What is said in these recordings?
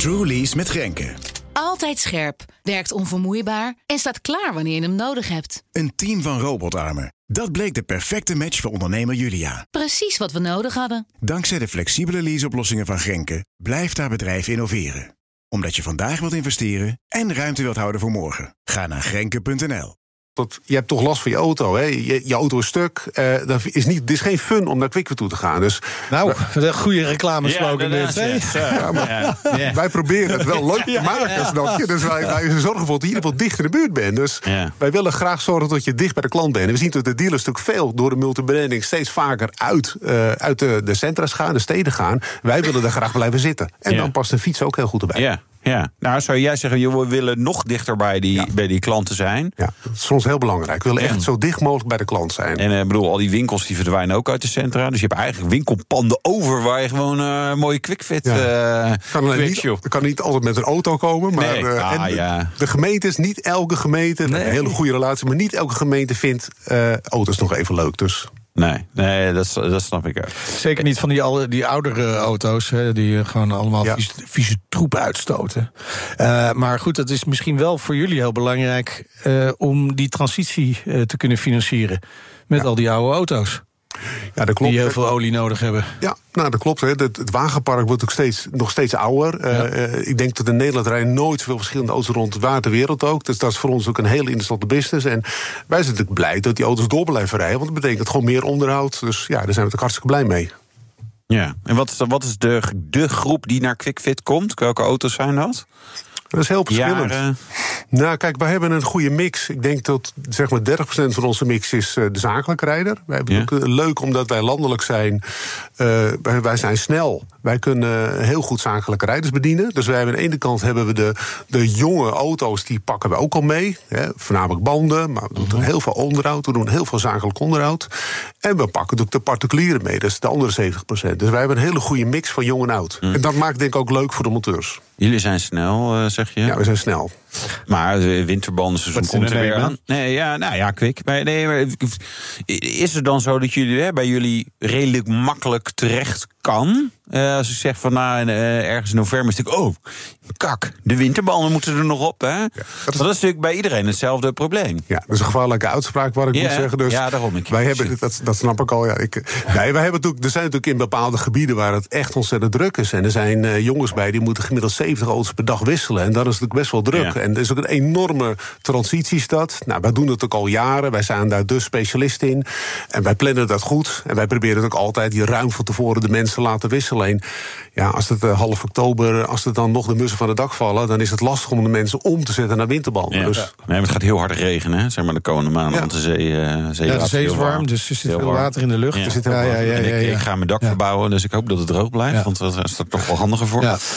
True Lease met Grenke. Altijd scherp, werkt onvermoeibaar en staat klaar wanneer je hem nodig hebt. Een team van robotarmen. Dat bleek de perfecte match voor ondernemer Julia. Precies wat we nodig hadden. Dankzij de flexibele leaseoplossingen van Grenke blijft haar bedrijf innoveren. Omdat je vandaag wilt investeren en ruimte wilt houden voor morgen. Ga naar Grenke.nl. Je hebt toch last van je auto, hè? Je auto is stuk. Dat is geen fun om naar Quickfit toe te gaan. Dus, nou, een goede reclameslogan dit. Wij proberen het wel leuk te maken, snap je? Dus wij zorgen ervoor dat je in ieder geval dicht in de buurt bent. Dus wij willen graag zorgen dat je dicht bij de klant bent. En we zien dat de dealers natuurlijk veel door de multibranding steeds vaker uit de centra's gaan, de steden gaan. Wij willen daar graag blijven zitten. En dan past een fiets ook heel goed erbij. Ja, nou zou jij zeggen, we willen nog dichter bij die klanten zijn? Ja, dat is voor ons heel belangrijk. We willen echt zo dicht mogelijk bij de klant zijn. En ik bedoel, al die winkels die verdwijnen ook uit de centra. Dus je hebt eigenlijk winkelpanden over waar je gewoon mooie Quickfit... kan niet altijd met een auto komen. Maar de gemeentes, niet elke gemeente... Een hele goede relatie, maar niet elke gemeente vindt auto's nog even leuk. Dus... Nee, dat snap ik ook. Zeker niet van die oudere auto's, hè, die gewoon allemaal vieze troep uitstoten. Maar goed, het is misschien wel voor jullie heel belangrijk om die transitie te kunnen financieren met al die oude auto's. Ja, dat klopt. Die heel veel olie nodig hebben. Ja, nou, dat klopt. Hè. Het wagenpark wordt ook nog steeds ouder. Ik denk dat in Nederland rijden nooit zoveel verschillende auto's rond waar ter wereld ook. Dus dat is voor ons ook een hele interessante business. En wij zijn natuurlijk blij dat die auto's door blijven rijden. Want dat betekent gewoon meer onderhoud. Dus ja, daar zijn we ook hartstikke blij mee. Ja, en wat is de groep die naar Quickfit komt? Welke auto's zijn dat? Dat is heel verschillend. Nou, kijk, wij hebben een goede mix. Ik denk dat zeg maar 30% van onze mix is de zakelijke rijder. Wij hebben ook leuk omdat wij landelijk zijn. Wij zijn snel. Wij kunnen heel goed zakelijke rijders bedienen. Dus wij hebben aan de ene kant hebben we de jonge auto's, die pakken we ook al mee. Hè, voornamelijk banden, maar we doen heel veel onderhoud. We doen heel veel zakelijk onderhoud. En we pakken ook de particulieren mee. Dat is de andere 70%. Dus wij hebben een hele goede mix van jong en oud. En dat maakt denk ik ook leuk voor de monteurs. Jullie zijn snel, zeg je? Ja, we zijn snel. Maar de winterbanden komt er weer aan. Nee, Kwik. Maar is het dan zo dat jullie bij jullie redelijk makkelijk terecht kan? Als ik zeg van ergens in november is het de winterbanden moeten er nog op. Hè? Ja, dat is natuurlijk bij iedereen hetzelfde probleem. Ja, dat is een gevaarlijke uitspraak wat ik moet zeggen. Dus daarom. Wij hebben, dat snap ik al. Ja, wij hebben er zijn natuurlijk in bepaalde gebieden waar het echt ontzettend druk is. En er zijn jongens bij die moeten gemiddeld 70 auto's per dag wisselen. En dat is natuurlijk best wel druk. Ja. En er is ook een enorme transitiestad. Nou, wij doen het ook al jaren. Wij zijn daar dus specialist in. En wij plannen dat goed. En wij proberen het ook altijd die ruim van tevoren de mensen laten wisselen. Ja, als het half oktober, als er dan nog de mussen van het dak vallen, dan is het lastig om de mensen om te zetten naar winterbanden. Ja. Dus. Nee, het gaat heel hard regenen, hè? Zeg maar de komende maanden. Want de zee is warm, dus er zit veel water in de lucht. Ja. Ik ga mijn dak verbouwen, dus ik hoop dat het droog blijft. Want dat is er toch wel handiger voor. Ja.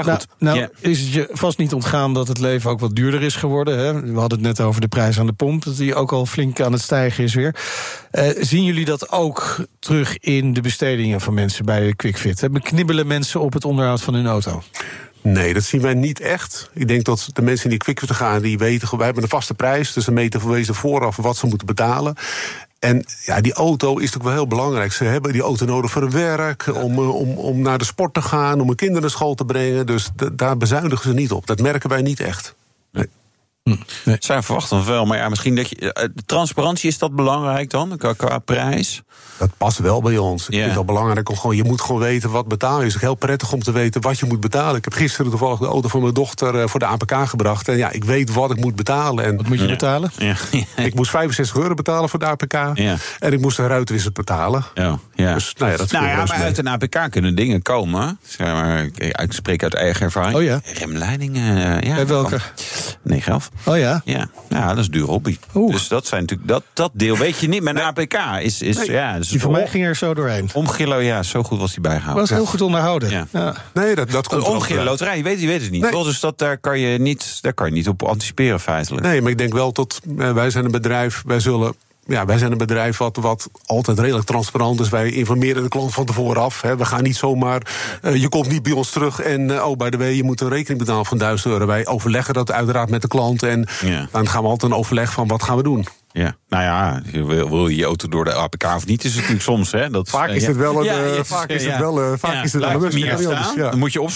Is het je vast niet ontgaan dat het leven ook wat duurder is geworden. Hè? We hadden het net over de prijs aan de pomp, dat die ook al flink aan het stijgen is weer. Zien jullie dat ook terug in de bestedingen van mensen bij Quickfit? Knibbelen mensen op het onderhoud van hun auto? Nee, dat zien wij niet echt. Ik denk dat de mensen die Quickfit gaan, die weten, wij hebben een vaste prijs, dus ze meten vooraf wat ze moeten betalen. En ja, die auto is natuurlijk wel heel belangrijk. Ze hebben die auto nodig voor hun werk, om naar de sport te gaan, om hun kinderen naar school te brengen. Dus daar bezuinigen ze niet op. Dat merken wij niet echt. Nee. Nee. Zij verwachten wel, maar misschien dat je. Transparantie, is dat belangrijk dan, qua prijs? Dat past wel bij ons. Ik vind het wel belangrijk om je moet gewoon weten wat betalen. Het is ook heel prettig om te weten wat je moet betalen. Ik heb gisteren toevallig de auto van mijn dochter voor de APK gebracht. En ik weet wat ik moet betalen. En wat moet je betalen? Ja. Ik moest €65 betalen voor de APK. Ja. En ik moest een ruitwissel betalen. Ja. Dus, dat maar uit een APK kunnen dingen komen. Zeg maar, ik spreek uit eigen ervaring. Oh ja. Remleidingen. Bij welke? 911. Oh ja? Ja, dat is een duur hobby. Dus dat zijn natuurlijk dat deel weet je niet. Met een APK is dus die van mij ging er zo doorheen. Omgillo, zo goed was die bijgehouden. Was heel goed onderhouden. Ja. Nee, dat komt een omgillo loterij, je weet het niet. Nee. Dus daar kan je niet op anticiperen feitelijk. Nee, maar ik denk wel dat wij zijn een bedrijf, wij zijn een bedrijf wat altijd redelijk transparant is. Wij informeren de klant van tevoren af. We gaan niet zomaar, je komt niet bij ons terug en by the way, je moet een rekening betalen van €1000. Wij overleggen dat uiteraard met de klant en dan gaan we altijd een overleg van wat gaan we doen. Ja, nou ja, wil je auto door de APK of niet, is het natuurlijk soms. Hè, vaak is het wel een. Vaak is het wel een. Dan moet je